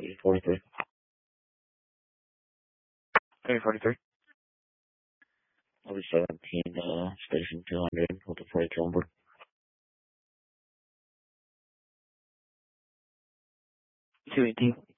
43. 43. I'll be 17, station 200 with the 42 on board. 218.